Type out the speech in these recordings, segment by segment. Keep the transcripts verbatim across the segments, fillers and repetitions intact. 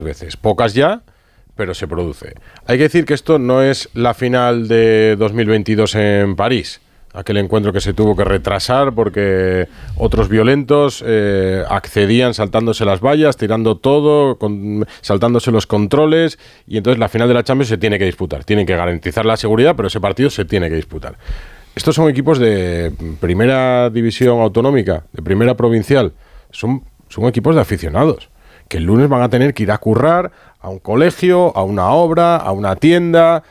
veces, pocas ya, pero se produce. Hay que decir que esto no es la final de dos mil veintidós en París, aquel encuentro que se tuvo que retrasar porque otros violentos eh, accedían saltándose las vallas, tirando todo, con, saltándose los controles, y entonces la final de la Champions se tiene que disputar. Tienen que garantizar la seguridad, pero ese partido se tiene que disputar. Estos son equipos de primera división autonómica, de primera provincial. Son, son equipos de aficionados, que el lunes van a tener que ir a currar a un colegio, a una obra, a una tienda,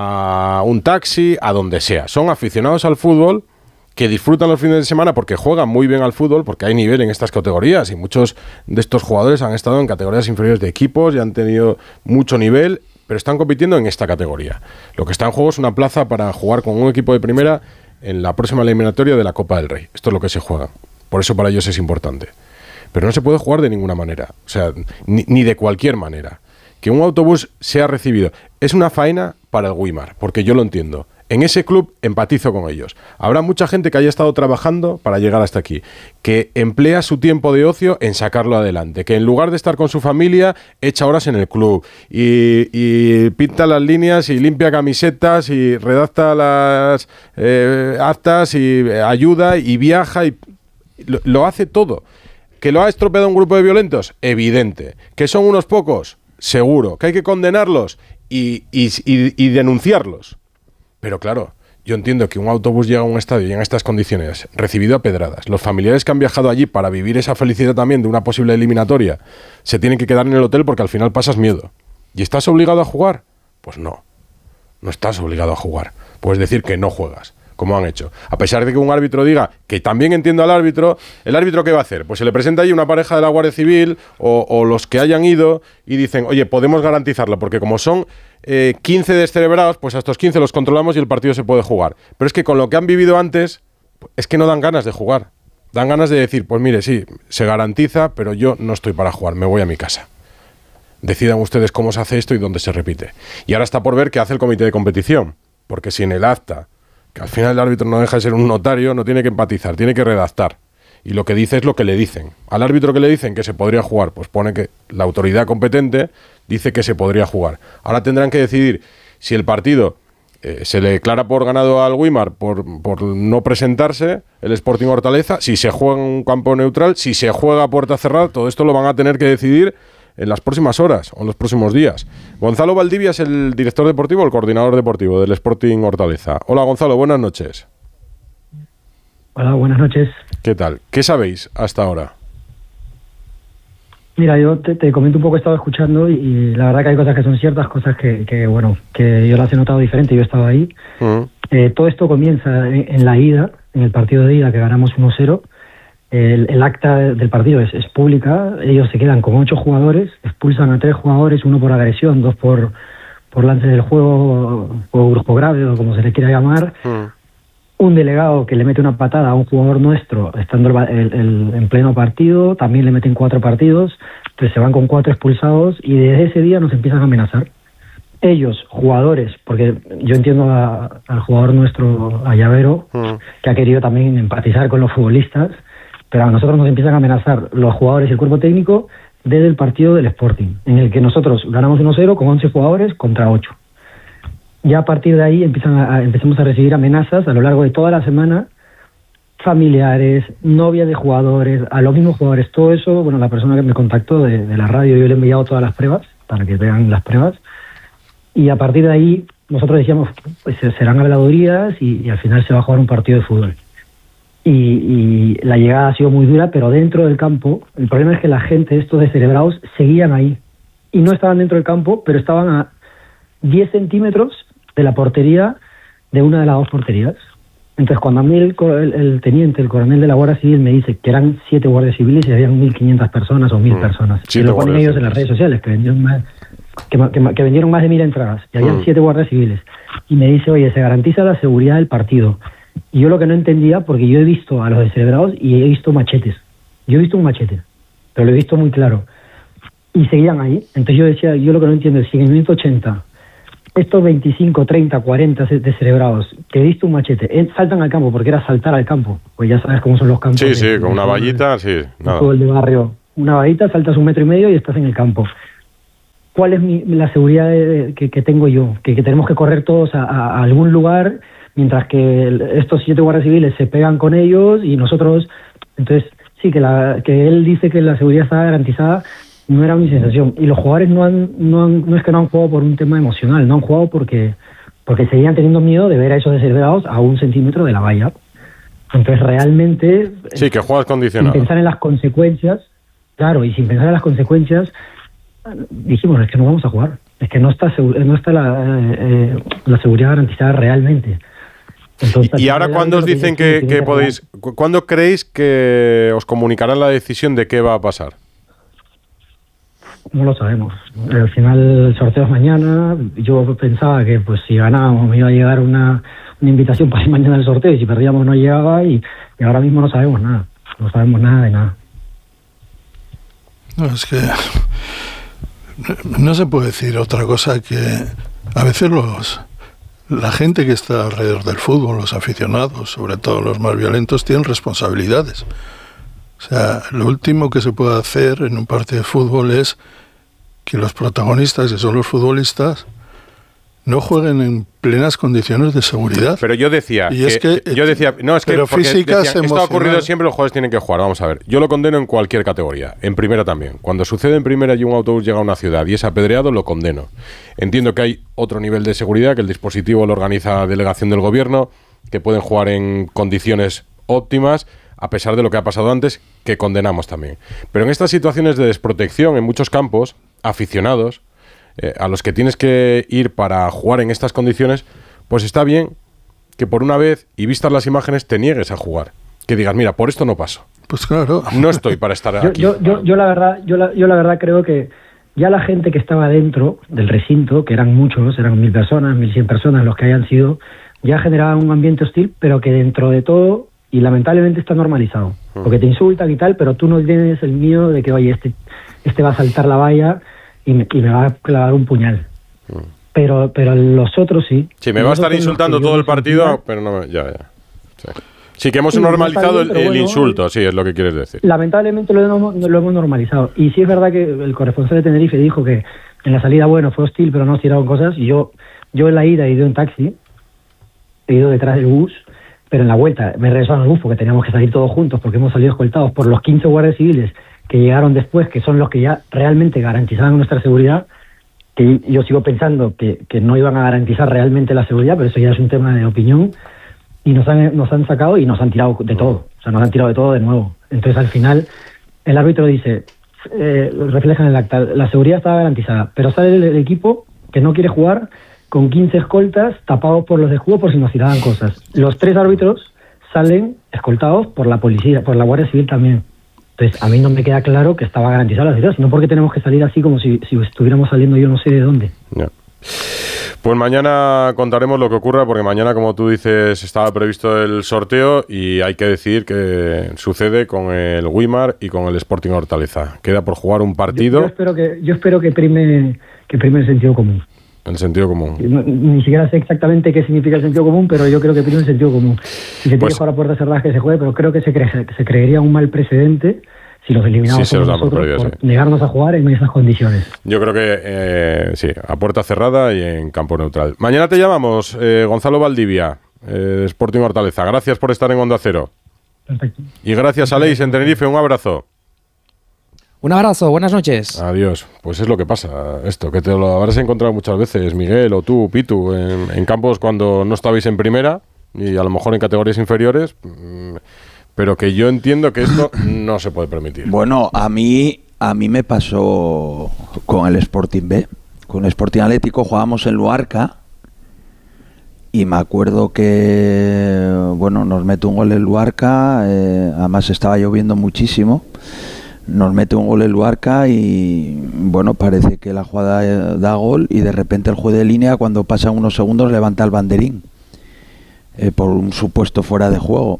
a un taxi, a donde sea. Son aficionados al fútbol que disfrutan los fines de semana porque juegan muy bien al fútbol, porque hay nivel en estas categorías y muchos de estos jugadores han estado en categorías inferiores de equipos y han tenido mucho nivel, pero están compitiendo en esta categoría. Lo que está en juego es una plaza para jugar con un equipo de primera en la próxima eliminatoria de la Copa del Rey. Esto es lo que se juega. Por eso para ellos es importante. Pero no se puede jugar de ninguna manera, o sea, ni, ni de cualquier manera. Que un autobús sea recibido es una faena para el Weimar, porque yo lo entiendo. En ese club empatizo con ellos. Habrá mucha gente que haya estado trabajando para llegar hasta aquí, que emplea su tiempo de ocio en sacarlo adelante, que en lugar de estar con su familia, echa horas en el club y, y pinta las líneas y limpia camisetas y redacta las eh, actas y ayuda y viaja y lo, lo hace todo. ¿Que lo ha estropeado un grupo de violentos? Evidente. ¿Que son unos pocos? Seguro. ¿Que hay que condenarlos y, y, y, y denunciarlos? Pero claro, yo entiendo que un autobús llega a un estadio y en estas condiciones, recibido a pedradas, los familiares que han viajado allí para vivir esa felicidad también de una posible eliminatoria, se tienen que quedar en el hotel porque al final pasas miedo. ¿Y estás obligado a jugar? Pues no. No estás obligado a jugar. Puedes decir que no juegas, como han hecho. A pesar de que un árbitro diga, que también entiendo al árbitro, ¿el árbitro qué va a hacer? Pues se le presenta allí una pareja de la Guardia Civil o, o los que hayan ido y dicen, oye, podemos garantizarlo, porque como son eh, quince descerebrados, pues a estos quince los controlamos y el partido se puede jugar. Pero es que con lo que han vivido antes, es que no dan ganas de jugar. Dan ganas de decir, pues mire, sí, se garantiza, pero yo no estoy para jugar, me voy a mi casa. Decidan ustedes cómo se hace esto y dónde se repite. Y ahora está por ver qué hace el comité de competición, porque si en el acta, que al final el árbitro no deja de ser un notario, no tiene que empatizar, tiene que redactar. Y lo que dice es lo que le dicen. Al árbitro que le dicen que se podría jugar, pues pone que la autoridad competente dice que se podría jugar. Ahora tendrán que decidir si el partido eh, se le declara por ganado al Weimar por, por no presentarse, el Sporting Hortaleza, si se juega en un campo neutral, si se juega a puerta cerrada, todo esto lo van a tener que decidir en las próximas horas o en los próximos días. Gonzalo Valdivia es el director deportivo, el coordinador deportivo del Sporting Hortaleza. Hola Gonzalo, buenas noches. Hola, buenas noches. ¿Qué tal? ¿Qué sabéis hasta ahora? Mira, yo te, te comento un poco, he estado escuchando y, y la verdad que hay cosas que son ciertas, cosas que, que bueno, que yo las he notado diferente, yo he estado ahí. Uh-huh. Eh, todo esto comienza en, en la ida, en el partido de ida que ganamos uno cero. El, el acta del partido es, es pública, ellos se quedan con ocho jugadores, expulsan a tres jugadores, uno por agresión, dos por, por lance del juego o grupo grave o como se le quiera llamar. Uh-huh. Un delegado que le mete una patada a un jugador nuestro estando el, el, el, en pleno partido, también le meten cuatro partidos, entonces se van con cuatro expulsados y desde ese día nos empiezan a amenazar. Ellos, jugadores, porque yo entiendo a, al jugador nuestro, a Llavero, uh-huh. que ha querido también empatizar con los futbolistas, pero a nosotros nos empiezan a amenazar los jugadores y el cuerpo técnico desde el partido del Sporting, en el que nosotros ganamos uno cero con once jugadores contra ocho. Ya a partir de ahí empiezan a, a, empezamos a recibir amenazas a lo largo de toda la semana, familiares, novias de jugadores, a los mismos jugadores, todo eso. Bueno, la persona que me contactó de, de la radio, yo le he enviado todas las pruebas para que vean las pruebas, y a partir de ahí nosotros decíamos, pues serán habladurías y, y al final se va a jugar un partido de fútbol. Y, y la llegada ha sido muy dura, pero dentro del campo, el problema es que la gente, estos descerebrados, seguían ahí. Y no estaban dentro del campo, pero estaban a diez centímetros de la portería de una de las dos porterías. Entonces, cuando a mí el, el, el teniente, el coronel de la Guardia Civil me dice que eran siete guardias civiles y habían mil quinientas personas o mil mm, personas, que lo ponen ellos en las redes sociales, que vendieron más, que, que, que vendieron más de mil entradas, y habían mm. siete guardias civiles. Y me dice, oye, se garantiza la seguridad del partido. Y yo lo que no entendía, porque yo he visto a los descerebrados y he visto machetes. Yo he visto un machete, pero lo he visto muy claro. Y seguían ahí. Entonces yo decía, yo lo que no entiendo es si en el minuto ochenta, estos veinticinco, treinta, cuarenta descerebrados que he visto un machete, saltan al campo, porque era saltar al campo. Pues ya sabes cómo son los campos. Sí, de, sí, de, con una de, vallita, sí. Todo el de barrio. Una vallita, saltas un metro y medio y estás en el campo. cuál es mi, la seguridad de, que, que tengo yo, que, que tenemos que correr todos a, a, a algún lugar, mientras que el, estos siete guardias civiles se pegan con ellos y nosotros... Entonces, sí, que, la, que él dice que la seguridad está garantizada, no era mi sensación. Y los jugadores no han, no han, no es que no han jugado por un tema emocional, no han jugado porque, porque seguían teniendo miedo de ver a esos desheredados a un centímetro de la valla. Entonces, realmente... Sí, que juegas condicionado. Sin pensar en las consecuencias, claro, y sin pensar en las consecuencias, dijimos, es que no vamos a jugar. Es que no está, no está la, eh, la seguridad garantizada realmente. Entonces, y ahora, ¿cuándo os dicen que, que, que podéis... ¿Cuándo creéis que os comunicarán la decisión de qué va a pasar? No lo sabemos. Al final el sorteo es mañana. Yo pensaba que pues si ganábamos me iba a llegar una, una invitación para ir mañana al sorteo, y si perdíamos no llegaba, y, y ahora mismo no sabemos nada. No sabemos nada de nada. No, es que no se puede decir otra cosa que a veces los la gente que está alrededor del fútbol, los aficionados, sobre todo los más violentos, tienen responsabilidades. O sea, lo último que se puede hacer en un partido de fútbol es que los protagonistas, que son los futbolistas, no jueguen en plenas condiciones de seguridad. Pero yo decía, y es que, que, yo decía, no, es que pero físicas, decía, esto ha ocurrido siempre, los jugadores tienen que jugar. Vamos a ver, yo lo condeno en cualquier categoría, en primera también. Cuando sucede en primera y un autobús llega a una ciudad y es apedreado, lo condeno. Entiendo que hay otro nivel de seguridad, que el dispositivo lo organiza la delegación del gobierno, que pueden jugar en condiciones óptimas, a pesar de lo que ha pasado antes, que condenamos también. Pero en estas situaciones de desprotección, en muchos campos, aficionados, Eh, a los que tienes que ir para jugar en estas condiciones, pues está bien que por una vez, y vistas las imágenes, te niegues a jugar. Que digas, mira, por esto no paso. Pues claro. No estoy para estar yo, aquí. Yo, yo, yo, la verdad, yo, la, yo la verdad creo que ya la gente que estaba dentro del recinto, que eran muchos, eran mil personas, mil cien personas, los que hayan sido, ya generaban un ambiente hostil, pero que dentro de todo, y lamentablemente está normalizado. Porque te insultan y tal, pero tú no tienes el miedo de que, oye, este, este va a saltar la valla y me, y me va a clavar un puñal. Mm. Pero pero los otros sí. Sí, me va a estar insultando todo el partido, sentía, pero no, ya, ya. Sí, sí que hemos sí, normalizado bien, el, el bueno, insulto, sí, es lo que quieres decir. Lamentablemente lo hemos, lo hemos normalizado. Y sí es verdad que el corresponsal de Tenerife dijo que en la salida, bueno, fue hostil, pero no nos tiraron cosas. Y yo, yo en la ida he ido en taxi, he ido detrás del bus, pero en la vuelta me regresaron al bus porque teníamos que salir todos juntos, porque hemos salido escoltados por los quince guardias civiles que llegaron después, que son los que ya realmente garantizaban nuestra seguridad, que yo sigo pensando que, que no iban a garantizar realmente la seguridad, pero eso ya es un tema de opinión, y nos han, nos han sacado y nos han tirado de todo, o sea, nos han tirado de todo de nuevo. Entonces, al final, el árbitro dice, eh, refleja en el acta, la seguridad estaba garantizada, pero sale el, el equipo que no quiere jugar con quince escoltas tapados por los de juego por si nos tiraban cosas. Los tres árbitros salen escoltados por la policía, por la Guardia Civil también. Entonces, a mí no me queda claro que estaba garantizada la seguridad, sino porque tenemos que salir así como si, si estuviéramos saliendo yo no sé de dónde. Yeah. Pues mañana contaremos lo que ocurra, porque mañana, como tú dices, estaba previsto el sorteo y hay que decir que sucede con el Güímar y con el Sporting Hortaleza. Queda por jugar un partido. Yo, yo espero que yo espero que prime que prime el sentido común. El sentido común. No, ni siquiera sé exactamente qué significa el sentido común, pero yo creo que prima el sentido común. Si se pues, tiene que jugar a puertas cerradas, que se juegue, pero creo que se, cre- se creería un mal precedente si los eliminamos sí, nosotros por, perdido, por sí. negarnos a jugar en esas condiciones. Yo creo que eh, sí, a puerta cerrada y en campo neutral. Mañana te llamamos, eh, Gonzalo Valdivia, eh, Sporting Hortaleza. Gracias por estar en Onda Cero. Perfecto. Y gracias a Leis en Tenerife, un abrazo. Un abrazo, buenas noches. Adiós. Pues es lo que pasa, esto, que te lo habrás encontrado muchas veces, Miguel o tú, Pitu, en, en campos cuando no estabais en primera y a lo mejor en categorías inferiores, pero que yo entiendo que esto no se puede permitir. Bueno, a mí, a mí me pasó con el Sporting B. Con el Sporting Atlético jugábamos en Luarca y me acuerdo que, bueno, nos mete un gol en Luarca, eh, además estaba lloviendo muchísimo. Nos mete un gol el Luarca y bueno, parece que la jugada da gol y de repente el juez de línea, cuando pasan unos segundos, levanta el banderín eh, por un supuesto fuera de juego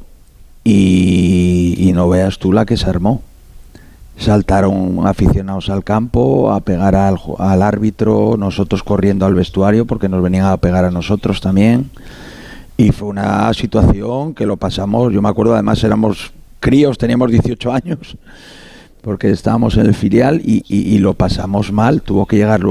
y, y no veas tú la que se armó. Saltaron aficionados al campo a pegar al, al árbitro, nosotros corriendo al vestuario porque nos venían a pegar a nosotros también, y fue una situación que lo pasamos, yo me acuerdo, además éramos críos, teníamos dieciocho años porque estábamos en el filial y, y, y lo pasamos mal. Tuvo que llegar luego